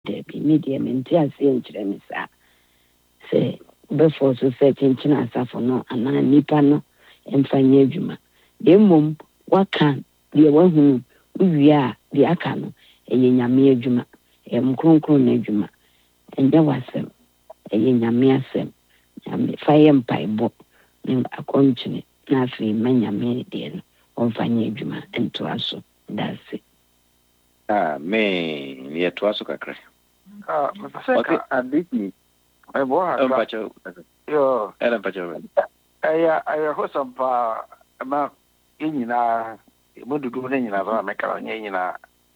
Debbie, medium, and tears in Chemisa. Say, before so certain Chinasa for no, and Nipano, and Fanny Juma. The mum, what can the one whom we are the Akano, a Yamia Juma, a Mkron Juma, and there was them, a Yamia Sem, fire and pipe book, and a continent, nothing, many median, on Fanny Juma, and to us. That's it. Me, near to us, Kakra. I did me. I was yo, Adam Pacho. I heard some about in what to do in a Macaroni.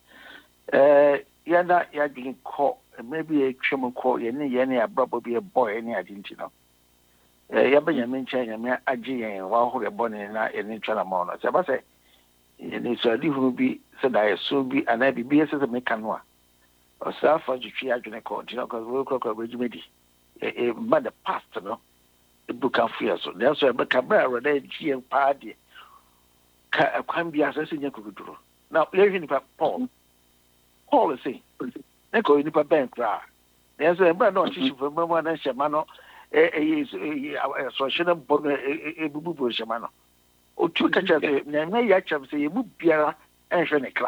Yada, you didn't call, maybe a chum call, any probably a boy, any I didn't know. Yabba mentioned a Aji and while who are born in any Chalamona. So I say, it's a different be said I soon be an IBB as a mechanoa. Or self for the tree, I can call, because we'll cook a regiment. But the past, no, the book of fear. So that's why a Cabra, a G and party can be assessing your could do. Now, living Paul. Paul is saying, Echo in the bank. There's a bad notice for Mamma and Shamano, a social bone, a boo Shamano. O two catchers, may actually say, you would be a Shanika.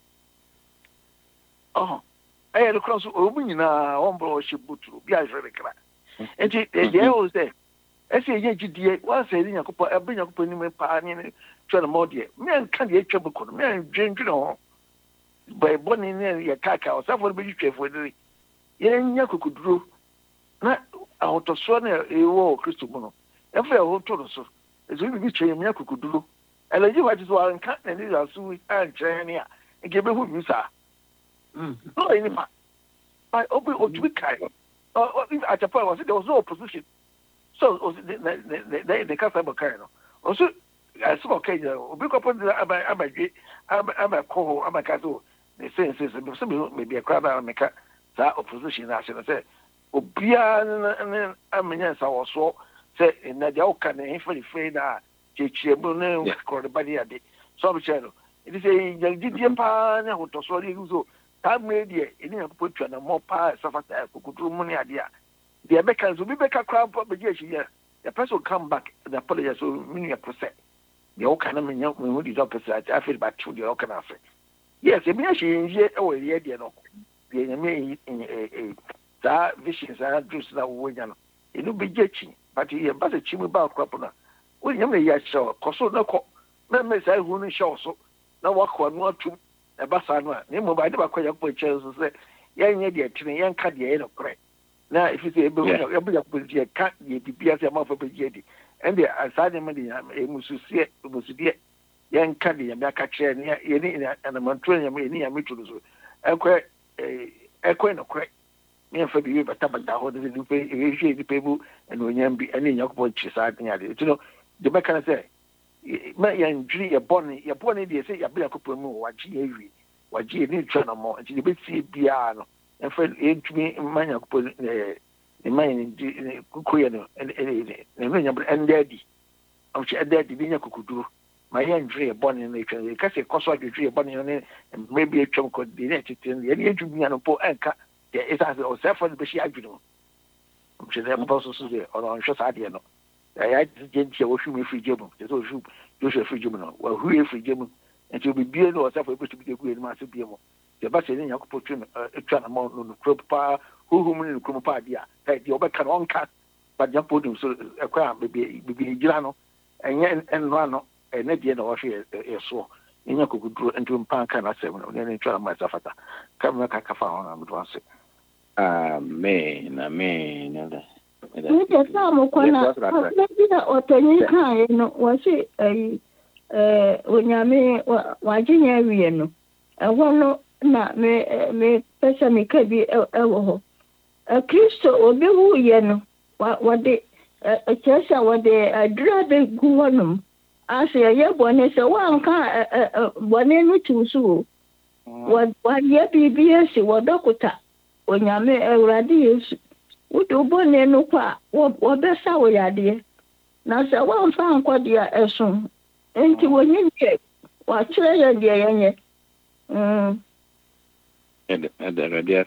Oh, I had a cross open in a humble ship to be a Shanika. And they always say, I say, yes, once I didn't bring up any pioneer, try to mod it. Man can't get trouble, man, drink, you know. By bonnie near your caca or someone be careful. Yen Yaku could do not out of Swan a war, Christomono. If I won't tell us so, as we be chain Yaku could do. And I do what is one cat and these are sweet and China and give me who you saw. No, any man. By open or to be kind. At a point was it there was no opposition. So the customer kind. Also, I saw okay, we go upon I'm a call, I'm a cattle. The sense is maybe a crowd and make that opposition. I said, Obia and I'm yes, I was so say in the Okan and for the Freda, Chichiabune, called the body at the some channel. It is a young Didian Pan, who was sorry, who time media, in a put you on a more power, suffer could do money idea. The Americans will be back a crowd propagation here. The person will come back and apologize for many a percent. The old kind of young women with the opposite, I feel back to the old kind of thing. Yes, it means she is yet over the idea. The enemy in a visions and juice now with them. It will be jetching, but he has a chimney about crapona. William, yes, so, Cosso no co. Members I wouldn't show so. No walk one more to a bassana. Nemo by the Bacoya Pochers say, young idiot, young cat, the end of crack. Now, if you say, every cat, ye be as a mouth of a jetty. And the aside money, a Mususia, young candy, and back a chair near any and a Montreal near Mitchell. A coin of crack. Me for you, but Tabata, the pay, the people, and when you be any young boy, she's acting at it. You know, the Becca say, my young G, a bonny, they say, a bit of what G need to know more, and you be see piano, and for it to me, mine put the mine in Kukuano and daddy. I'm sure daddy being a cuckoo. My young tree, a bonny nature, because it costs like a tree, a bonny on it, and maybe a chunk of the nature, and the idea to be an poor anchor. There is as a self for the Bishop. I'm sure they're also there, or on short idea. I had to get your free German, there's no shoe, you're free German, well, who is free German, and to be beard or self able to be a good master Biamo. The bus in your opportunity, a tran amount on the crop power, who in the crop idea, that your back on cat, but you put him so a crown, maybe Gilano, and Rano, and at the end of a so. In your could do and to Pan can I say, when any try myself at come back a phone, I would want to say. Amen. Nita samu kwana kabila otanyika eno wasi unyame wajinya wieno ewono na me pesa mikabi ewo Kristo obewu yeno wade chesa wade adrade guwanum ase ye bone se wanka bone no tusu wade bibia se wodokuta onyame ewrade Yesu Udo bone no kwa wobesa wo yade na se wo mfa anko de esun enti wonyi nke wa kire ye de yenye And the radiative.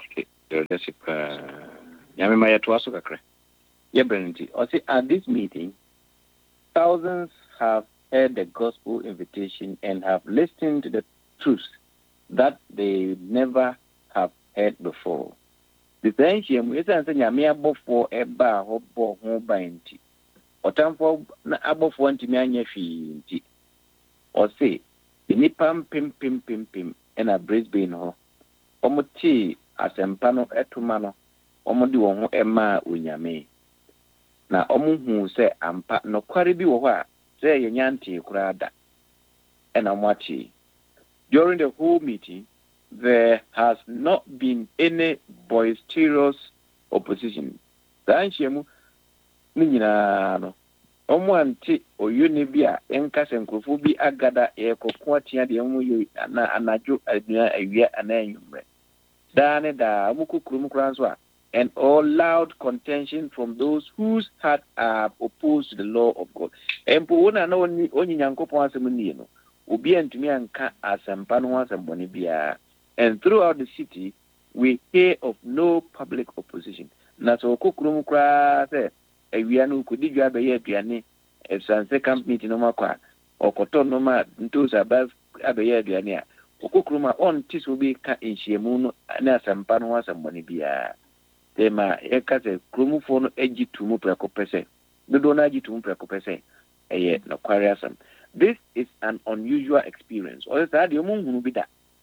Yamimaya to Asukakre. Yabranti. Or say at this meeting, thousands have heard the gospel invitation and have listened to the truth that they never have heard before. The Saint is answering Yamia before a bar or home bindy. Or time for above 1 to or say, the Nipam pim and a Brisbane ho. Omuti asempano etumano omudi won ema onyame na omuhu se ampa no kware bi wo ho a se yenyanti kurada ena mwachi. During the whole meeting there has not been any boisterous opposition. Danchemu ninyina no omwanti oyuni bia enka senkrofo bi agada ekoko atia de mu yo na anajo adua awia ananyumre dane da mukukuru kranso and all loud contention from those whose heart are opposed to the law of God. Empo wona na oni nyankopon asem ni no obi antumi anka asempa no asembone bia. And throughout the city we hear of no public opposition. Na so kokuru kra se awia no kodi dwa be ye aduane esanse camp meeting no makwa okoto no ma ntoza ba abe ye aduane a okokruma on tiso bi ka enhiemu no na asampa no asambone bia tema ekase kromufo no agitumu prekopese dodo na agitumu prekopese eye no kware asam. This is an unusual experience. O sa de omunhunu bi da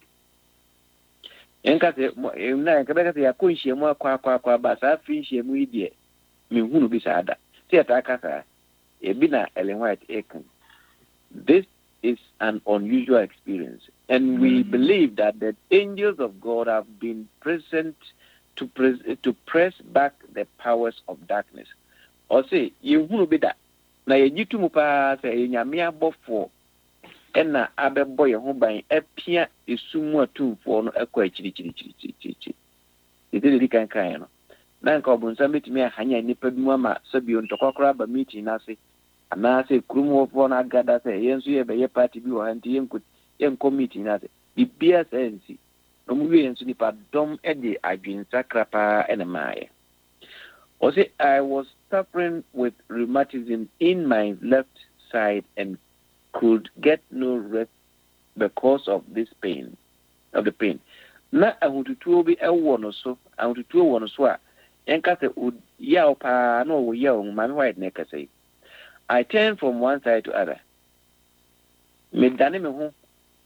enkase na ekabekase yakonhiemu akwa ba sa fi nhiemu idie mehunu bi saada theater kasa ebina Ellen White Aiken. This is an unusual experience, and we believe that the angels of God have been present to press back the powers of darkness. Or say yehunu bi da na yejitu mu pa say nyame abofo ena abebo ye ho ban apia esumu atumfo no ekwa chiri ideli kan no na nka obunsa metimi ahanya nipa bi mu ama sabio ntokokora ba meeting na se ana se krumofo na agada se yensu ye be ye party bi wo anti yenko meeting na se bibia sensi no mu yensu nipa dom ede adwensa krapa ena maaye. O say I was suffering with rheumatism in my left side and could get no rest because of the pain. Na ahututuo bi ewo no so ahututuo wo no so a enkase ya opa no wo ya Mami White na kase. I turned from one side to other. Me dane me ho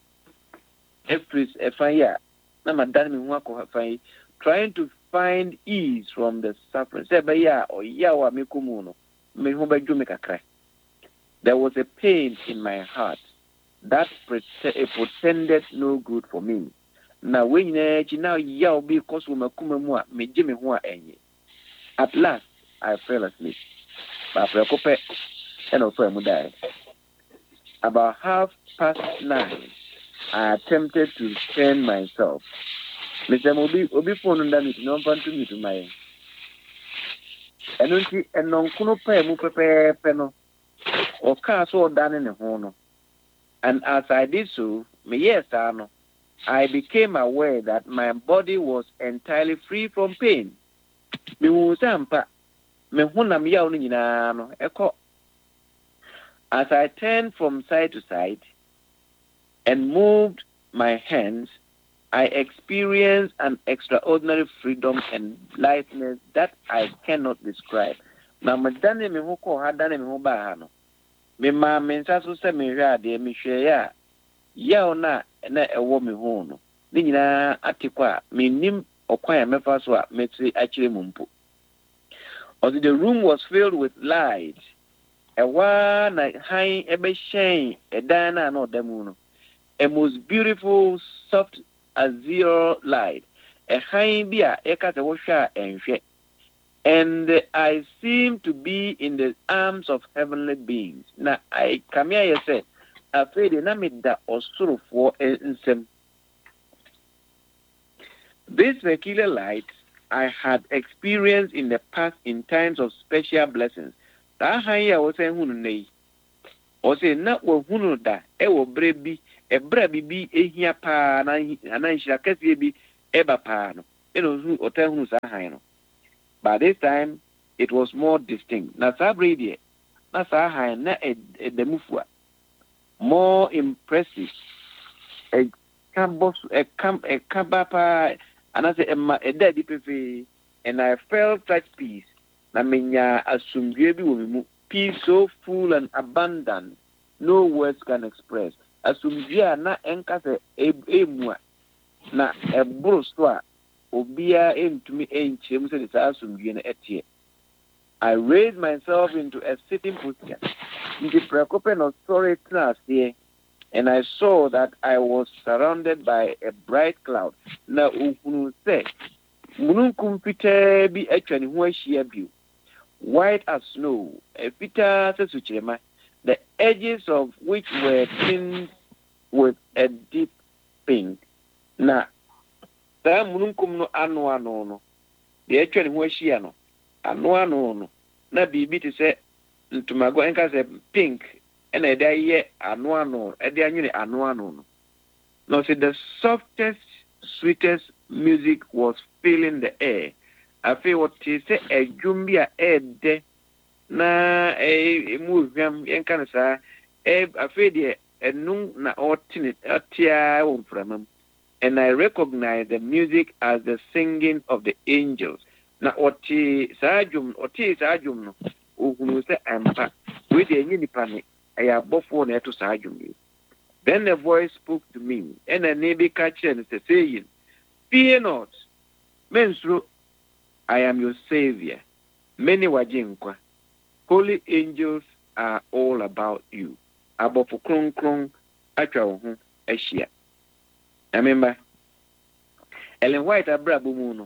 efaya na madane me ho akofan trying to find ease from the suffering. Say ba ya o ya wa me kumu no me ho badwo me kakra. There was a pain in my heart that pretended no good for me. Na when na ya obi koso makuma mu a me gye me ho a enye. At last I fell asleep. But and also died. About 9:30, I attempted to turn myself. Mr. Obi phone under me no want to me to my and non kuno pay mu pepe no or car so done in the hono. And as I did so, I became aware that my body was entirely free from pain. Me wuzampa me hunam yaw ni nyina no eko. As I turned from side to side and moved my hands, I experienced an extraordinary freedom and lightness that I cannot describe. Na madane me ho ko ha dane me ho ba ha no. Me ma me nsa so se me hwa de me hwe ya yaw na ewo me ho no. Ni nyina atikwa me nim okwan mefa so a metri akire mumpo. Although the room was filled with light, a high ebeshen edana no demuno, a most beautiful soft azure light, a high bia ekate washa and I seemed to be in the arms of heavenly beings. Na I come here say, afraid na midda osuro for ensem. This peculiar light I had experienced in the past in times of special blessings. That higher was a hunune. Or say not wo hunu da wo brebi e brebi bi ehia pa na shakasi bi eba pa no. By this time, it was more distinct. Na sabridi, na sahay na edemufua, more impressive. A kabapa, and I say a daddy pepe, and I felt such peace. Na menya asumdwebi wo peace so full and abundant, no words can express. Asumdwe na enka se emua na ebro so a obia entumi enchirem se the asumdwe na etie. I raised myself into a sitting posture. The preoccupation of story class here, and I saw that I was surrounded by a bright cloud. Na ukunu se mununkum pita bi atwa ne ho ahia bi, white as snow, a pita se suchirema, the edges of which were tinged with a deep pink. Na ta mununkum no ano no, the atwa ne ho ahia no, ano no, na bibi te se ntumago enka se pink, and a day ano, a day ano no. No, see, the softest, sweetest music was filling the air. I feel what he said, a jumbia ed na a movement, and can say, I feel a noon na ortinit, a tia from him, and I recognize the music as the singing of the angels. Na oti sajum, no, who say, I'm back with the any panic. I have both one to sajum. Then a voice spoke to me, and a neighbor catcher and saying, fear not, Mensru, I am your savior. Many wajinkwa. Holy angels are all about you. Abofu krong krong, achawu eshia. Remember, Ellen White abrabu muno.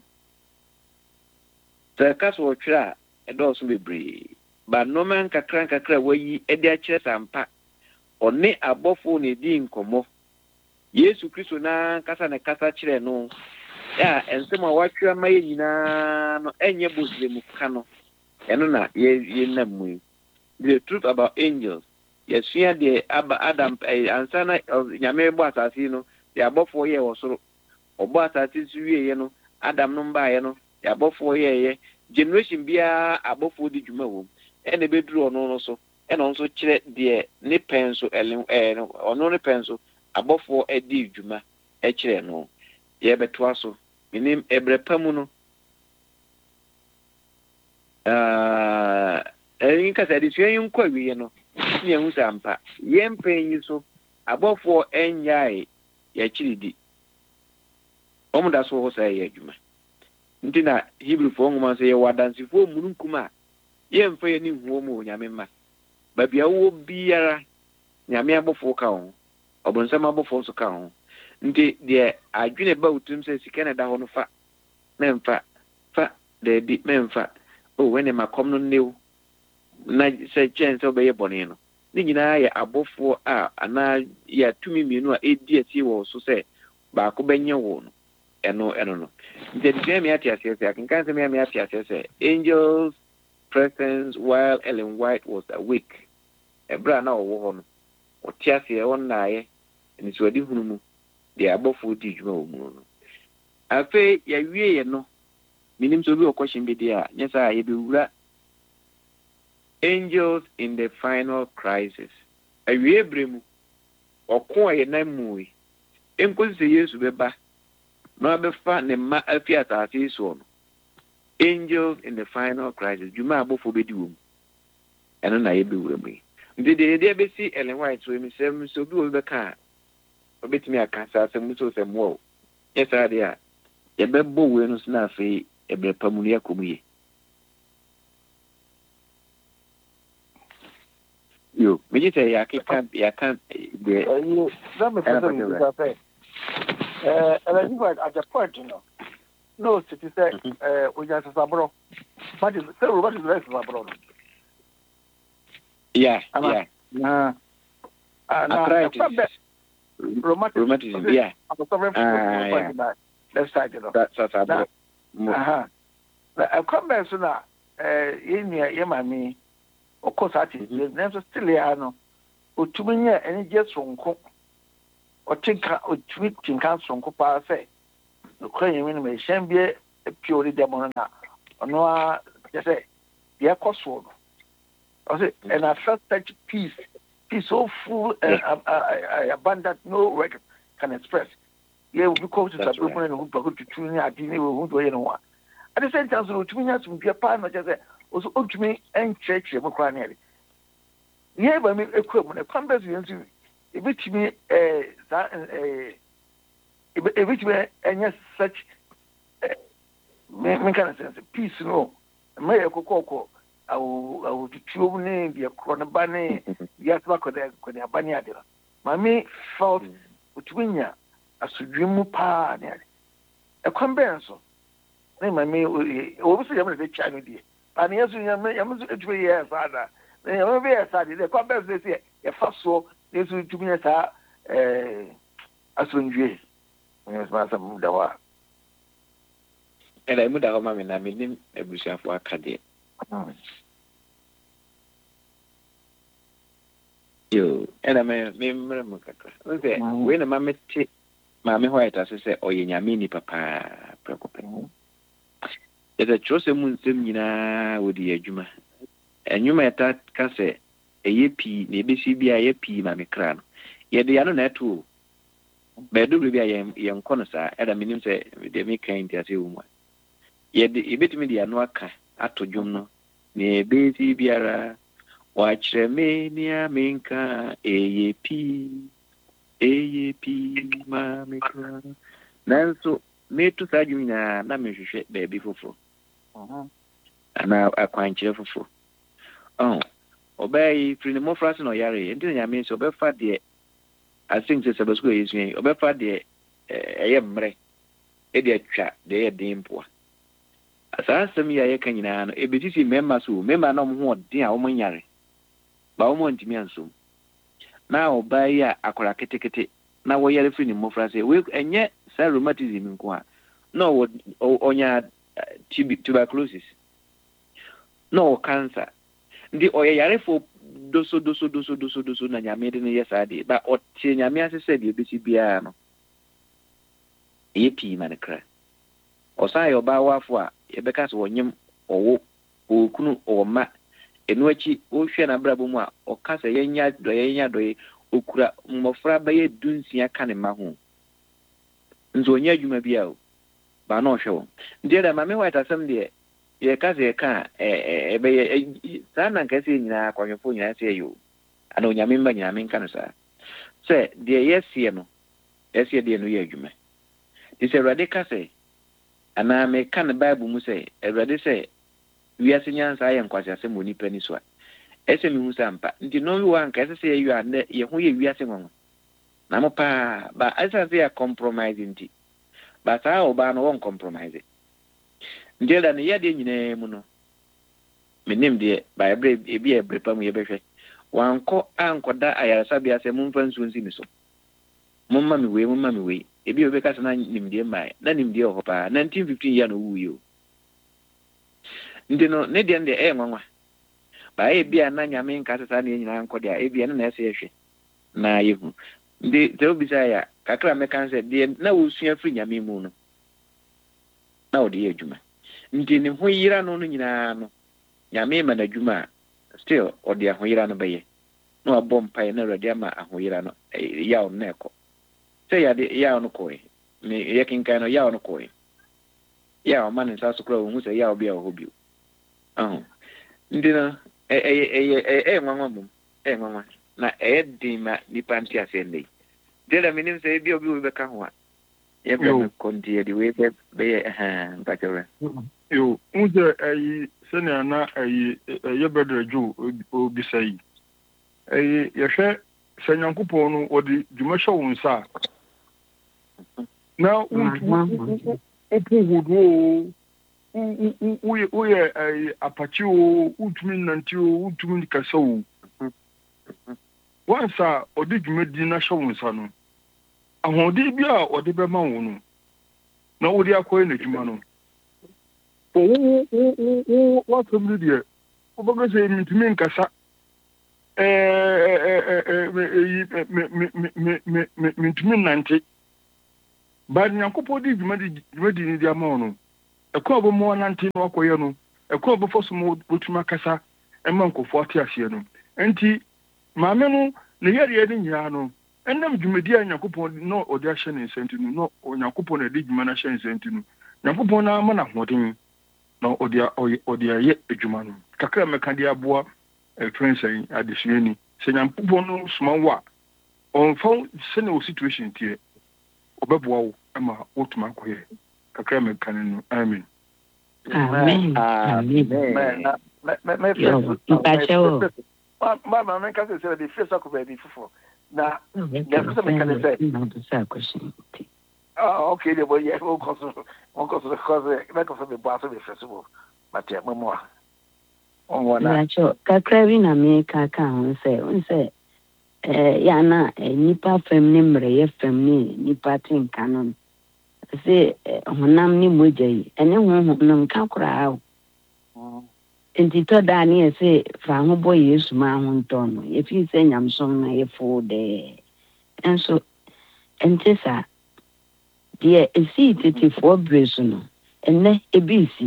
The castle tra, a dozen be brave. But no man kakra way edia chest and pack. Or ne abofu ne din komo. Yesu Kristo na kasa ne kasa chire no. Ya ensema watwa maye nyina no enye bosle mu kano. Eno na ye na mu. The truth about angels. Yes, fear the Adam ansana of nyame bo asase no. The abofo ye wosoro. Obo asase suwie ye no. Adam no mba ye no. The abofo ye generation bia abofo di dwuma wo. Ene bedru ono no so. Ene onso kire de ne penso ono ne penso abofo edi dwuma e kire no. Ye betwa so. Minim ebrepamu no. Nka sa disua yin kwa wiye no. Ni ehun sampa. Ye mpenyi so abofo enyae ya kiridi. Omuda so ho sa ye adwuma. Ntina Hebrew fo ngoma se ye wadansifo mununkuma. Ye mfa ye ni huo mu nyame ma. Babia wo biara nyame abofo ka ho. Obonsam abofo so ka ho. Nti de adwene ba utum se sika na da ho no fa. Memfa fa de di memfa. O wene makom no new. Na se chance obeye bone no. Ni nyina ya abofo a ana ya tumi mienu a edi ati wo so se ba ko benye wo no. Eno no. Nti de me ati ase se akan se me ati ase se angels presence while Ellen White was awake. Ebra na wo ho no. O ti ase e won na ye. Ni so di hunu mu. De abofo di dwuma wo mu no. Afe ya wie ye no. Minim so bi okoshin bi dia. Nyesa ye bi wura angels in the final crisis. Awie bremu. Okon aye na muyi. Enkosi se Yesu beba. No abefa ne ma afia taati so no. Angels in the final crisis. Juma abofo be di wo mu. Eno na ye bi wura mu. Ndi de be si Ellen White so mi se so bi wo be ka. Obetimi aka sa asem so se mo. Yesa dia. Ye bebo we no sna afi ebe pamunu yakomuye. Yo, me just say I can't the that me say and I think at the point no city say we just sabro. What is the rest of sabro? Yeah. Romanticism, yeah. I'm sorry for left side, That's sabro. I come back so now. Me. Of course, I think there's still here no. Utuminya any just from cook or think or tweet think out from copa say. Ukraine when me shambie pure demon na ono just say the cost. And I felt such peace so full and abundant, no word can express. Yeah, we come to the people who go to tune at dinner who do anyone. At the same time, so to me, to be a partner, just also up to me and church, you're crying. Yeah, but me equipment, a conversation, if it's me, if it's me, and yes, such, me kind of sense, peace, no, may a cocoa. I will tune in the chronobane, yes, could have banyadilla. Mammy felt between ya as to dream pa a convention. Name my me, obviously, I'm a child, dear. And yes, I'm 3 years father. Then I'm very sad. The convention is here. A first so, this will to me as soon as yes, Master Mudawa. And I would have mammy, I mean, a bushel for a cadet. You and I may remember when a mammy Mammy White, as I say, or in your mini papa, Precope. There's a chosen moon seminar with the Juma. And you might can say a yippee, maybe she be a yippee, Mammy Cran. Yet the other net too. But do be a young connoisseur, at a minimum say, they make kind as you want. Yet the bit me the Anuaka, at to Juno, near Baby Biara, watch Remania Minka, AAP, Mammy Cran. Nanso, made to Sajumina, Namish, baby for. And now I quite cheerful. Oh, obey free the more fraction or yari, and then I mean so bad fat dear. I think the Sabbath is me, obey fat dear, I am bre, a chat, they are damn poor. As I asked me, I can a busy members who member no more dear woman yari. Baumont to me and so. Now buy ya a crackety, now we are free the more fraction, will and yet, sir, rheumatism in qua. No, what on your tuberculosis. No cancer. The oyare for doso na nyame de yes ade ba o tie nyame asese de obesi bia no ye pi ma ne kra o sa yo ba wafo a ye beka so wonyem owo okunu o ma enu achi o hwe na brabo mu a o kasa yenya do okura mmofra ba ye dunsia ka ne ma ho nzo nya adwuma bia o ba no hwe wo de da ma me white asem de ye kaze ka be sana nkase nyina akwanfo nyina se yo ana onyame mba nyina menka no sa se de yesie no yesie de no ye adwuma di se rade kase ana me kan bible mu se rade se wiase nyansa aye nkwase asem oni pani so a ese mi hu sampa ndi no wi wan kase se ye ande ye hu ye wiase ngon na mo pa ba asa se ya compromise ndi ba sa o ba no won compromise ndela ne yade nyina mu no menim de bible ebi ebrepa mu yebehwe wanko ankoda ayarasa bia se mumfa nsunzi mi so mumma mi we ebi obeka sana nimde mai na nimde ho pa 1915 ya no wuyo ndino ne de nde nwanwa ba ebi ana nyame nka sasa ne nyina ankoda ya ebi na ese yehwe na yehu ndi te obisa ya kakra meka nse de na wosua firi nyame mu no na odi adwuma ndi ne ho yira no nyina no nyame ma na adwuma still odi ahoyira no beye no abom pai na radi ama ahoyira no ya on neko se ya de ya on koi me yekin kan no ya on koi ya o man sa so kro hu se ya obi a hobi ndi na nwanwa na di ma ni panti asende de la minim se bi obi be ka ho a ye be kontie di we be mpakere yo unje ayi sene na ayi ye bedre ju obi sai ayi ye hwe sanyankopon no odi dwumasha wonsa na upuhudu uye ayi apachi o utumi nanti o utumi kasa o wansa odi dwumadi na hwe wonsa no ahodi bia odi be ma wo no na odi akoye na dwuma no what some did obogo say mitumi nkasa mitumi nante But Nyankopɔn di dwumadi ni di ama no. Ɛkɔ ɔbɔ mo nante no akɔyɛ no. Ɛkɔ ɔbɔ fɔ so mo botuma kasa ɛma nkɔfo ate aseɛ no. Enti maame no ne yɛreɛ ne nyinaa no. Ɛnam dwumadi a Nyankopɔn no ɔde ahyɛ ne nsa nti no Nyankopɔn na de dwuma no ahyɛ ne nsa nti no. Nyankopɔn na ama na hoden na ɔde ayɛ adwuma no. Kakra mɛka de aboa friends ɛyi adesuani. Sɛ Nyankopɔn no soma wo a ɔmfa sɛ na situation tie. Obeboa wo ama wotuma akɔyɛ. Kakra mɛka no. Amen. Amen. Amen. Mama, I can't say the first already before. Now, there's something can say. Oh, okay, the boy, yes, won't cause the boss of the festival. But yeah, more. On one night, Kakravina make a count, say, Yana, a nipa feminine, re feminine, nipa tin canon. Say, Honam ni mujay, and then one can cry. Nti to da ne say fa ho boy Yesu ma ho nto no if you say nyamsom na ye fo de enso entesa de esi titi for brace no enne ebisi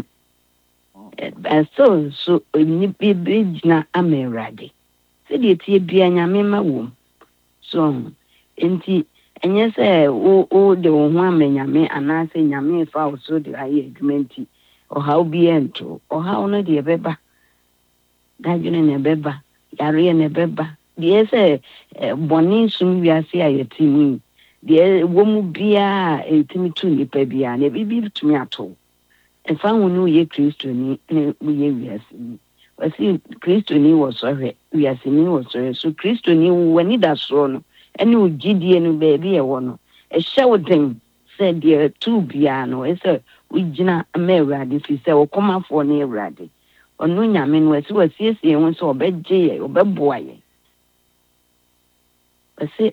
so ni bi na amerade se de tie bia nyame ma wo so enti enye say o de wo ho amenyame ana se nyame fa wo so de aye adwumenti o how be ento o how no de beba dajune ne beba yare ne beba de say boni sum wiase ayetimu de wo mu bia etimi tu nipa bia na bibi tumi ato efa hunu ye Kristo ni ne ye wiase ni wasi Kristo ni wo so hwe wiase ni wo so so Kristo ni wani da so no ene ogidie no ba bi e wo no e hye den say de tu bia no e say ugina mewrade fi say okomafo na ewrade onu nyame no wasi ehun so obegye ye obeboa ye wasi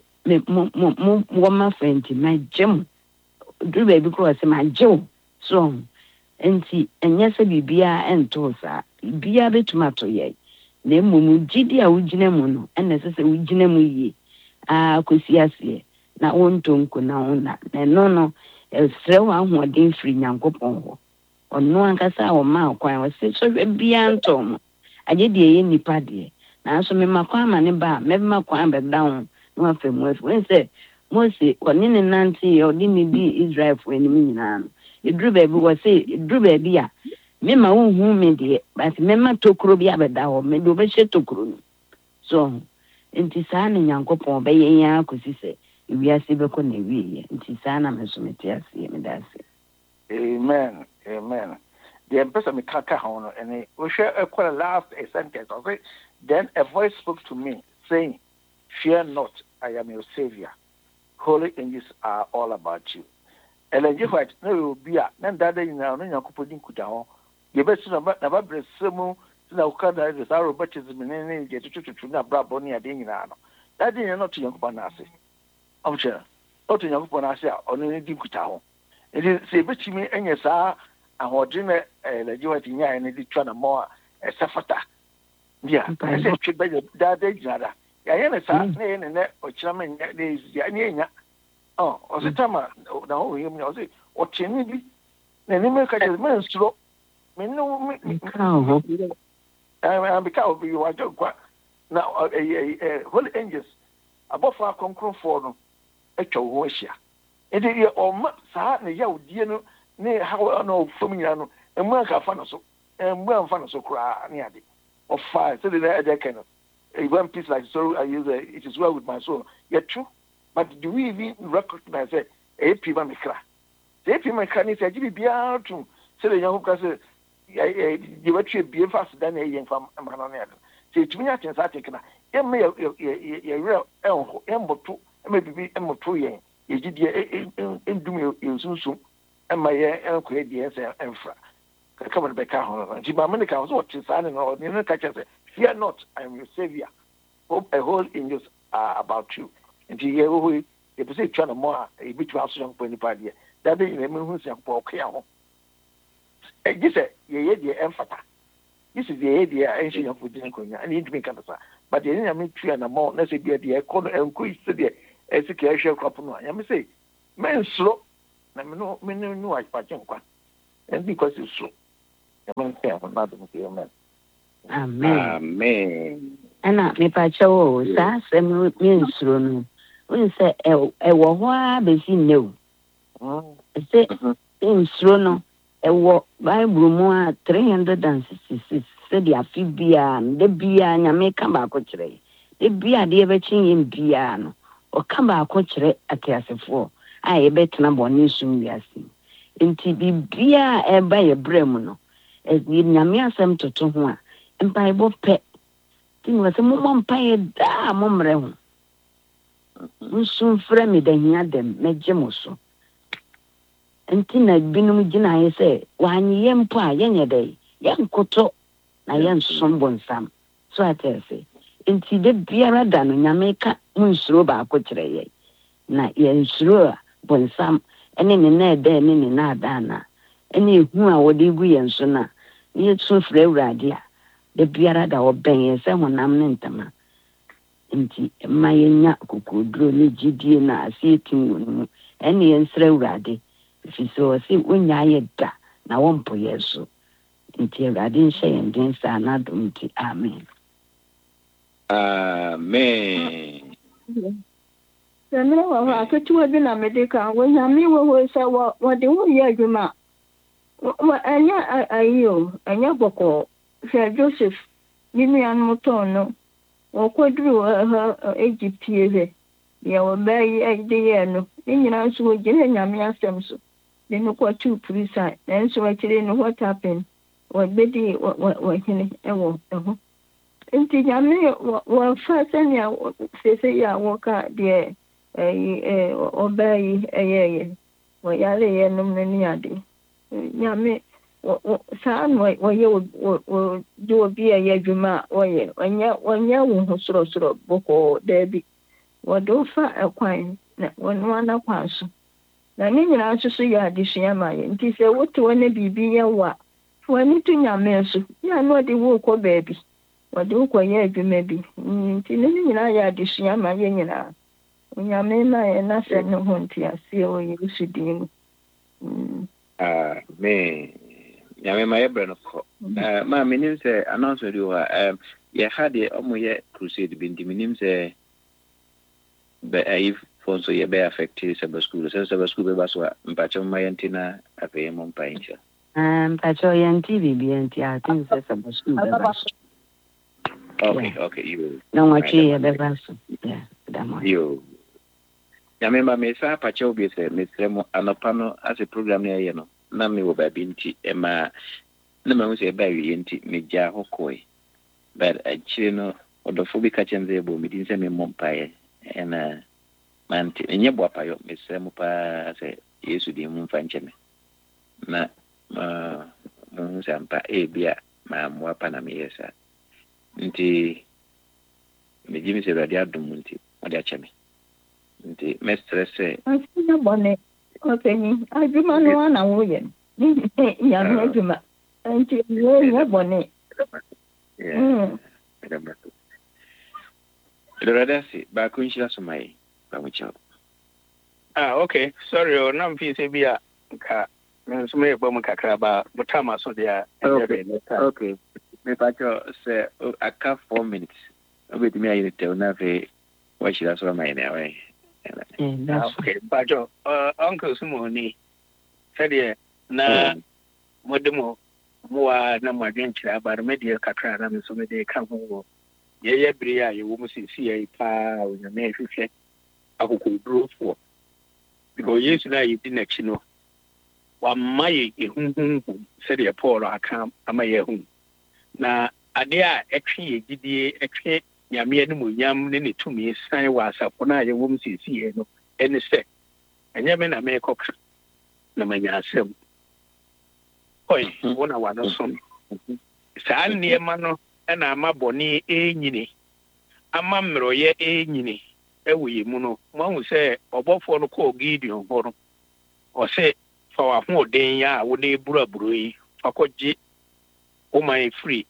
mo ma fenti ma gem do baby ko say ma gem so enti enye se bibia ento sa bibia betuma to ye na emu gidi a ugina mu no ene se ugina mu yi akosi ase na wontonko na wona no esre wa hoden firi Nyankopɔn ho ono ankasa o ma kwan wase so bia ntom aje de ye nipa de na so me makwa ma ne ba me makwa be down no afemu when say Mose oni ne nanti o di ni di Israel for enemy nyina no edru ba bi wase edru ba bi a me ma wo hu me de but me ma tokro bi abeda ho me do be she tokro no so enti saa ne Nyankopɔn be ye ya akosi se wiase be ko na wiye nti saa na me so meti ase me da ase. Amen. The person me kaka hono and we share a quite last a sentence. Okay, then a voice spoke to me saying, "Fear not, I am your savior. Holy angels are all about you." And then you fight no be a then that day now no yakupodin kuta ho. You bet na ba bresemu na ukada is our baptism in get to na bra boni ade nyina no. That day not to yakupon ase. Omche. O to yakupon ase a ono ni din kuta ho. It is say betimi enye saa ahodene legiwati nya ne di twa na mo a safata. Yeah, I say twi be that day jara. Ya ye ne saa ne ne o kirama nya ne ya ne nya. Oh, o se tama na ho yim nya o se o cheni bi. Ne ne me ka je me nsuro. Me no me ka ho. I'm because you are just kwa na holy angels abofa konkron for no etwa ho ahia. Ede ye o ma saa ne ya odie no ne ha no fam nyina no emu aka fa no so emu amfa no so kura ne ade of fire so the other kind of a one piece like so I use it is well with my soul yet true but do we even recognize it a people me kra they people me kra ni say give bia to say the young person you were to be fast than a young fam man on it say to me at that take na em me ye real emboto maybe emboto yen ye gidi endum ensunsun ema ye enko die say emfra come on back home ji ba me ka so what say no ne ka say fear not, I am your savior. Hope a whole angels are about you. And ye we if you say China more a bit of young point party that day you mean who's young for clear. This ye dear emphata. This is the idea ancient of Virginia and need to make answer. But the enemy tree and a more let's say the corner and quiz to the education crop. I may say, men slow na me no I pa chenkwa and because it's so I'm saying not to be amen. Amen. Ana me pa chawo sa sem me nsuro no. We say e wo ho a be si new. Say nsuro no e wo Bible mu a 366 say dia fi bia de bia nyame ka ba ko kire. De bia de be chin bia no. O ka ba ko kire atiasefo a e betena boni sum wiase. Nti bibia e ba ye brem no. E nyame asem toto ho a mpaibo pe tin wase mo mpae da mo mre ho nsun frɛ me da hia dem megye mo so nti na binum gina ye sɛ wanyi ye mpo a yenye dai ye nkoto na ye nsom bonsam so atese nti de biara da no nyame ka nsuro ba ko kyerɛ ye na ye nsuro bonsam ene ne na da ene ne na da na ene ehu a wode gu ye nso na ye tso frɛ urade a de biara da oben ye sɛ honam ne ntama nti ma yenya kokodro ne gidie na ase etim no ene ye nsrɛ urade fi so se wonya ye da na wompo ye so nti urade nhyɛ yɛn den sa na dom nti amen. Amen. Semre wa ha ketuwa bi na medika wo nyame wo ho sɛ wo de wo yɛ adwuma anya ayo anya bɔkɔ hwɛ Joseph ni nuanom tɔn no wɔkɔduru Egypt yɛ yɛ wɔ bɛyi de yɛ no ne nyinaa nso wɔgyina nyame asɛm so de no kɔtu prisa nanso wɔkyerɛ no what happened wɔbɛdi wɔhene ɛwɔ ɛho nti nyame wɔfa sɛnea sese yɛ a wɔka deɛ ɔbɛyi ɛyɛyɛ wɔyare yɛ nom no ne ade nyame saa no wɔyɛ de obi a yɛ adwuma a wɔyɛ wɔnyɛ wo ho sorosoro bɔkɔɔ daabi wɔde wofa ɛkwan na wɔnoa kwan so na ne nyinaa nso so yɛ adesua ma yɛ nti sɛ wote wɔ ne biribi yɛ wo a w'ani to nyame so yɛ na ɔde wo kɔ baabi wɔde wo kɔyɛ adwuma bi nti ne nyinaa yɛ adesua ma yɛ nyinaa onyame ma yɛ na sɛ ne ho nti aseɛ wɔ Yesu din mu. Amen. Nyame ma yebrɛ no kɔ. Ma menim sɛ announcement yo ha ye had the omoye crusade bi ndi menim sɛ be ayi fonso ye be affect Seba school. Seba school be baso mpacho ma yentina afeye mo mpa incha. Mpacho yenti bibi yenti I think Seba school be baso. Okay, you. No what ye be baso. Yeah, that one. You. Nyame ma me sa pacho bi sɛ mesrɛ mo anopa no as a program na yɛ no na me wo ba bi nti ma na ma hu sɛ ba wi nti me gya hokoi but actually no odofo bi ka chenze bo me din sɛ me mompae na manti enye bo apayo mesrɛ mo pa sɛ Yesu din mu mfa nkyɛ me na mo hu sɛ ampa bia ma mo apa na me yesa nti me gimi sɛ radio adom nti ɔde akyɛ me nti mestresse asina bone openyi adwuma no ana wo yɛ nyame adwuma nti wo bone Radasi ba kunshira somai ba mucho okay sorry o na mfi se bia ka me so me bom kakra ba botama so dia okay me pacho se aka 4 minutes obeti me ayi te na fe wa shira so mai na we okay pacho uncle Sumoni said na modemo moa na mwadwen kira ba media kakra na me so me de ka ho ye bere a ye wo mu sisi ye pa onyame hwehwe akokoduro fo because Yesu na yi din akyi no wa mai ehunhun said ye Paul aka ama ye hu na ade a etwe ye gidie etwe nyame ne monyam ne ne tumi san wa asafo na ye wo mu sisi ye no ene se enye me na me koka na manya asem oi wona wa no so saa nneema no na ama boni enyini ama mmeroye enyini ewe mu no mahu sɛ ɔbɔfo no kɔ Gideon hɔ no ɔsɛ fa wa ho den ya a wo de buraburo yi akɔgye o man free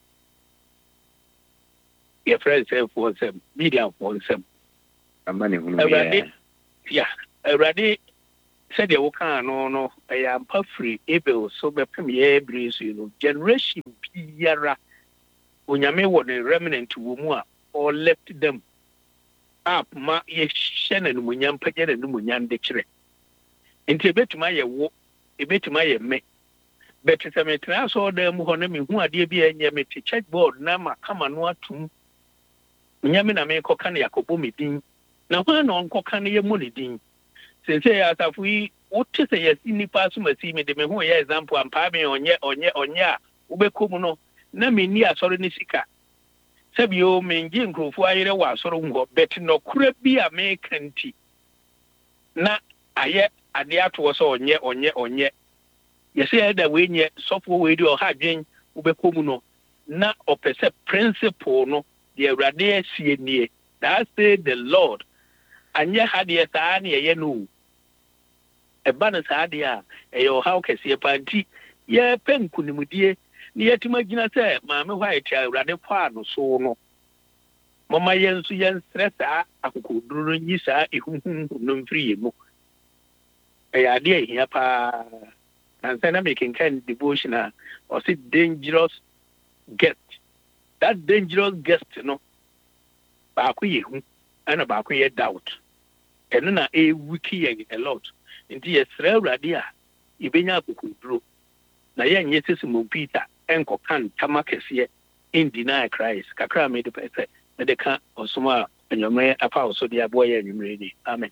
ye friend say for some Gideon for some amane hunu ya awurade said the Wokan no I am free able so be premier breeze generation biara onyame wo the remnant wo mu a or left them up ma ye hyena no munyam pagya no munyam de kire enti ebetuma ye wo ebetuma ye me better me trans order mu ho na me hu ade bi anya me te checkboard na ma kama no atum nyame na me koka na yakobo me din na ho na onkoka na ye mu ne din sense ya tafu yi wote se yesi nipa so masi me de me hu ye example ampa me onye a ubekom no na me ni asore ne sika sabio me ngi nkrofo ayere wa asore ngo bet no kura bi a me kanti na aye ade ato so onye yesi ya da we nye sofo we di o ha dwen ubekom no na opese principle no the Awurade sie nie that say the Lord anya hade saa ne ye no eba na saa de a eyo how kese panti ye penkunimudie ni yetima gina se maame hwa eti Awurade kwa no so no mama yensu yen stressa akokoduro nyi saa ehunhun no mfiri ye mu eya de ehia pa na making kind devotional or say dangerous guest that dangerous guest no ba ko yehu ana ba ko ye doubt eno na wiki ye a lot nti yesra Awurade a ibenya akokoduro na ye nye sesimo Peter enko kan tamakese in deny Christ kakra me de pese me de ka osoma anyome afa oso de abo ye anyumre ni amen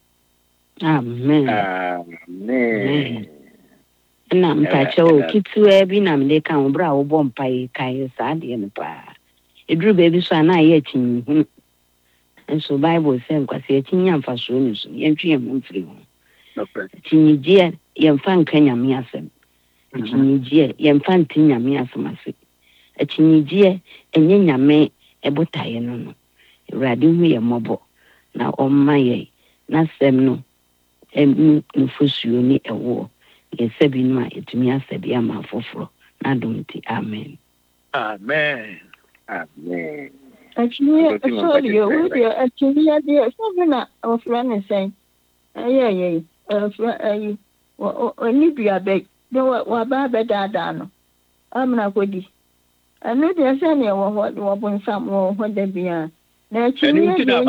na mpacha o kitu bi na me ka obra wo bom pai kai sa de no pa eduru baby so na ye tin enso Bible say nkwase etinya mfaso ni so yentwe yem mfiri ho tinyije yemfa nkanyame asem tinyije yemfa ntinyame asem ase tinyije enye nyame ebotaye no Awurade hu ye mobo na omma ye na sem no emu nufusuo ni ewo yesabi no a etumi asabi ama foforo na domti amen actually sorry we are actually there something of friend saying oni bia be no wa ba be dada no amna kodi anu de say ne wo bon sam wo ho da bia na actually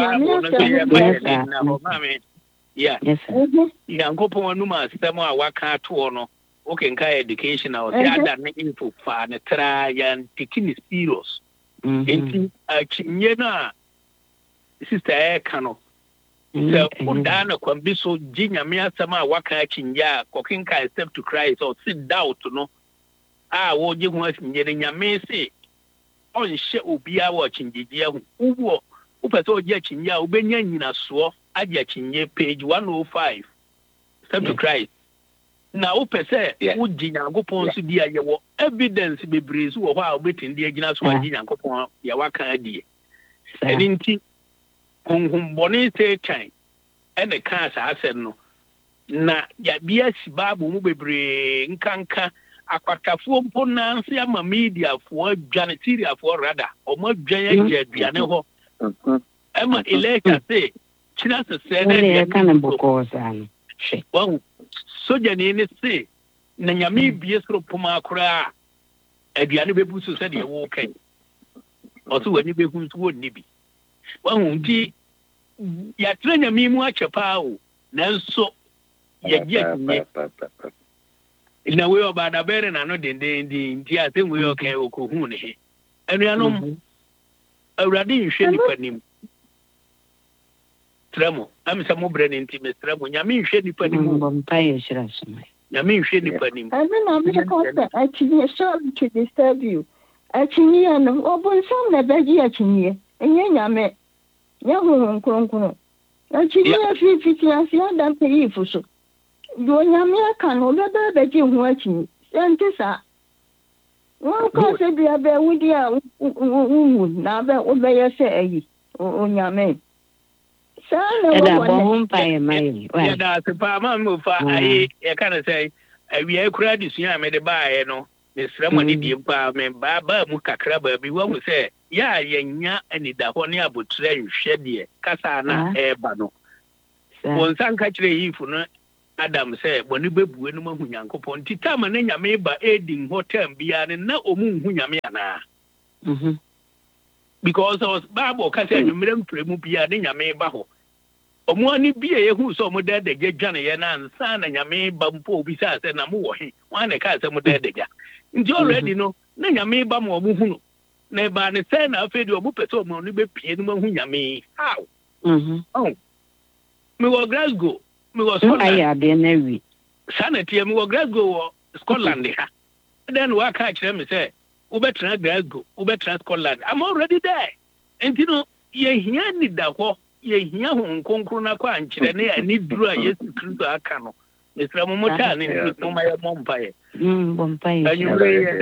yeah yankopon no ma system a waka to no okay nka education or say ada na info fa na tra yan taking serious enti akinye na sister kano so udana kwambi so jinyame asama a waka akinya kokinka accept to Christ or sit down no wo je hu akinye nyame se on she obia wo kinjije hu uwo upese oje akinya ubenya nyina so adia kinye page 105 accept to Christ na upese uji Nyankopon so dia ye wo evidence bebree so wo ho a obetindi agina so aji Nyankopon ya waka adie edinti honhombone Satan ene ka sa asem no na ya bia si Bible mu bebree nkanka akwatafo mpo nanse ama media fo adwane Syria fo rada o ma dwan ya aduane ho ema eleka say china se se na kana bokoza wow soja ni se na nyame bie soro poma akora aduane bebu so se de wo kan o so wani behu so woni bi wahu di ya tra nyame mu achepa o nanso ya je ina we obada bere na no dende ndi ase we okay okohu ne he anuanom Awurade nhwe nipa nim tramo amisa mo brane nti me tramo nyame nhwe nipa nim bompaye shira sumai nyame nhwe nipa nim I mean I'm the actually sorry to disturb you actually no obon sam na beji actually enye nyame nyahu nkronkron actually afiti asia dan pe ifuso do nyame aka no bebe beji hu actually sentisa won ko se bia be wudi a na be obeye se ayi onyame Eda bon pae mai. Ya da se pa ma mo fa ai e kana say awi akura disua me de baaye no me srama ni die pa me ba mu kakra ba bi wo se ya yenya ani da ho ne abotre nhwe de kasa na e ba no won san ka kire yifu no Adam said, when you be when you Yankopon, Titama Nanya meba aiding hotel beyond and now Omun Hunyamiana. Because I was Babo Cassan, you made him Mubia, Yame Omwani be who saw more dead, they get Johnny and son and Yame Bampo besides and Amu, one a cat some dead. You already know, Nanyame Bam or Muhu. Never an sen of Fedio Bupeto Monibe Piedmo Hunyame. How? Oh, me was Glasgow. Me was Sanity, me was Glasgow or Scotland. Then what catch them say, Ubetra Glasgow, Ubetra Scotland. I'm already there. And you know, ye need that walk. Ye hear whom Concrona Quanch, and I need dry yes to Akano. Mr. Momotan in my Mompire. And you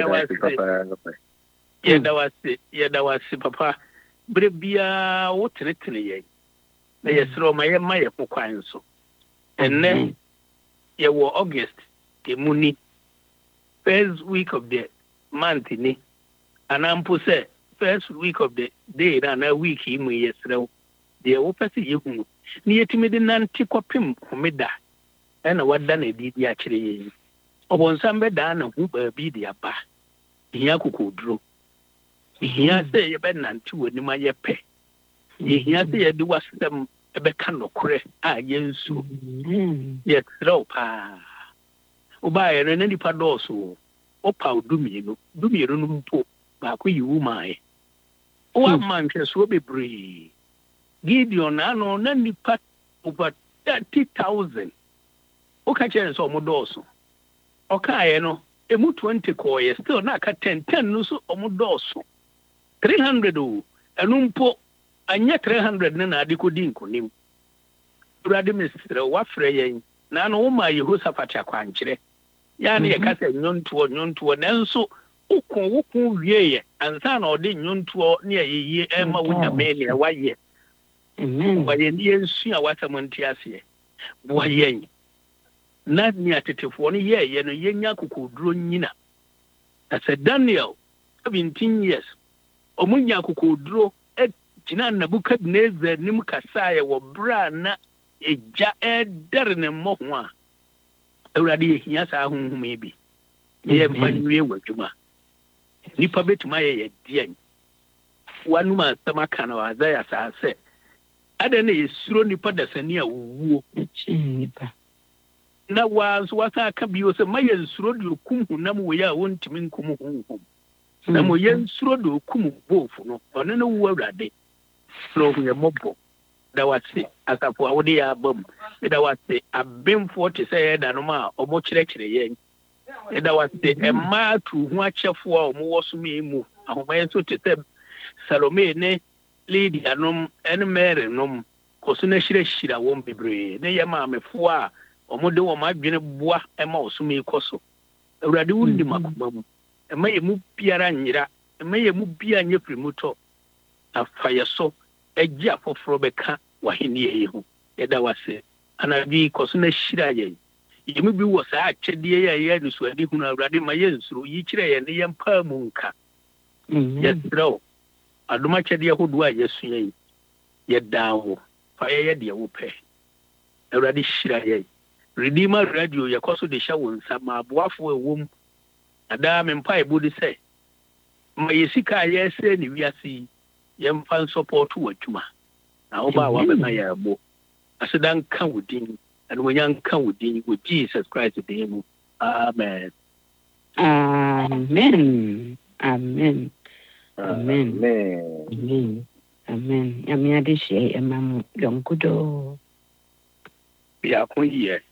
that was Papa. Brebia, what literally? They throw my Maya for Quanso. And then you were August, the Muni, first week of the month in it. And I'm first week of the day, and a week in me yesterday. The opposite you near to me the Nantiquapim, Homeda, and what done a did actually. Upon some bed down who be the abba. The Yakuku drew. Here say a bed nantu and my yepe. Here say a do was them a becano cre, yes, yet throw pa. Obay and any padoso. Opa do me rumpo, back you my. Oh, man, just will be brave. Gideon, I know none part over 30,000. Okay, so Modoso. Okay, no, a mu 20 coy, still not a 10 no so Modoso. 300 and umpo, and yet 300 nana dicodinco nim. Radimis, what fraying, Nano, my Yehosapacha quanchre. Yani a cat non to an so. Uku ye, and son or did non to near ye, Emma with a mania, why ye. Why ye see a watermontiasie? Why ye? Not near to 1 year, yen a Yakuku drew Nina. I said, Daniel, 17 years. Omunyakuku drew et Jinan Nabucodonosor Nimkasaya were brana a ja darren and mohwa. Already, yes, I whom maybe. Ye find me with Juma. Nipa bit my dear. One man, Samakano, as I said. I don't know, slow nipa that's a near woo. Now, was what I can be was a mayan srodu kum who namu won't mean kum home. Namu yen srodu kum both, no, or no word a day. Slow your mobo. That was it, as a for the album. That was it, I've been 40 said, and ma, or much lecture yen. That was the a ma to watch a for more me move. I went to tell Salome, ne. Lady anom and Mary nom, Cosuna Shira won't be brave. Nay, mamma, four, or Modo, or my dinner bois, and mouse me coso. A radundi macumum, and may move piaranira, and may move pia near primuto. A fire so, a jap of Robeca, what he near you. That was it. And I be Cosuna Shira. You may be was actually a year to swear, who are ready my years through each day and the young permunka. Yes, bro. I do much idea who do I just say, yet down, fire dear whoopee. Already shire. Redeemer radio, your cost of the show, and some bois for a womb. A damn and pie would say. My Yesika, yes, any we are see, young fan support to a chuma. Now, about what my elbow. I said, I'm come with him, and when young come with him, with Jesus Christ the name. Amen. Amen. Amen. Amen. Amen. Amen. I mean, I did say, a man, young good. We are going here.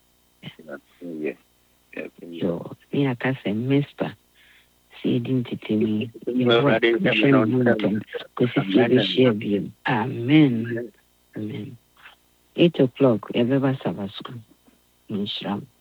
So, me, I can say, Mister. See, didn't me. Amen. Amen. 8 o'clock, everybody have a school in Shram.